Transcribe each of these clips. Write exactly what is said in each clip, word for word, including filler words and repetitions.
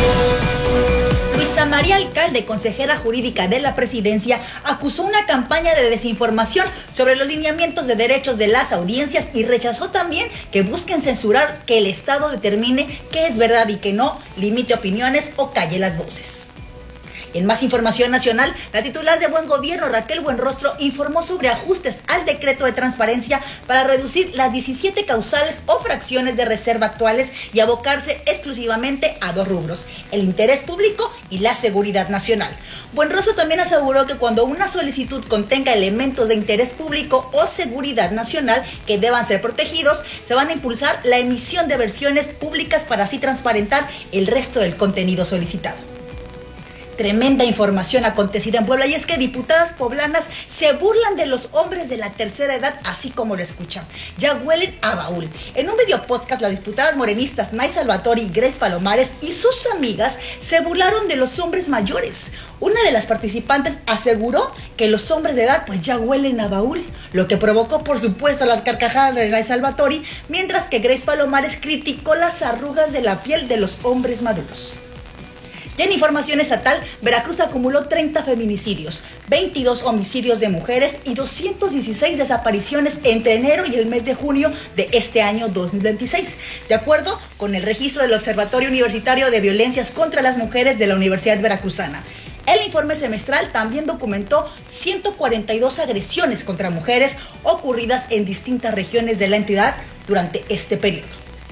Luisa María Alcalde, consejera jurídica de la presidencia, acusó una campaña de desinformación sobre los lineamientos de derechos de las audiencias y rechazó también que busquen censurar que el Estado determine qué es verdad y qué no, limite opiniones o calle las voces. En más información nacional, la titular de Buen Gobierno, Raquel Buenrostro, informó sobre ajustes al decreto de transparencia para reducir las diecisiete causales o fracciones de reserva actuales y abocarse exclusivamente a dos rubros: el interés público y la seguridad nacional. Buenrostro también aseguró que cuando una solicitud contenga elementos de interés público o seguridad nacional que deban ser protegidos, se van a impulsar la emisión de versiones públicas para así transparentar el resto del contenido solicitado. Tremenda información acontecida en Puebla, y es que diputadas poblanas se burlan de los hombres de la tercera edad, así como lo escuchan. Ya huelen a baúl. En un video podcast, las diputadas morenistas Nay Salvatori y Grace Palomares y sus amigas se burlaron de los hombres mayores. Una de las participantes aseguró que los hombres de edad pues ya huelen a baúl, lo que provocó por supuesto las carcajadas de Nay Salvatori, mientras que Grace Palomares criticó las arrugas de la piel de los hombres maduros. Y en información estatal, Veracruz acumuló treinta feminicidios, veintidós homicidios de mujeres y doscientas dieciséis desapariciones entre enero y el mes de junio de este año dos mil veintiséis, de acuerdo con el registro del Observatorio Universitario de Violencias contra las Mujeres de la Universidad Veracruzana. El informe semestral también documentó ciento cuarenta y dos agresiones contra mujeres ocurridas en distintas regiones de la entidad durante este periodo.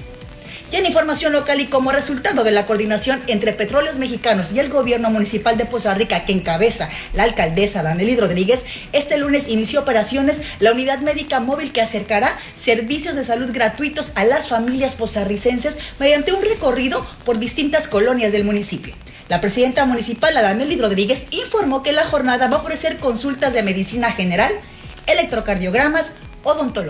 Y en información local, y como resultado de la coordinación entre Petróleos Mexicanos y el gobierno municipal de Poza Rica, que encabeza la alcaldesa Danely Rodríguez, este lunes inició operaciones la unidad médica móvil que acercará servicios de salud gratuitos a las familias pozarricenses mediante un recorrido por distintas colonias del municipio. La presidenta municipal, Danely Rodríguez, informó que la jornada va a ofrecer consultas de medicina general, electrocardiogramas, odontología.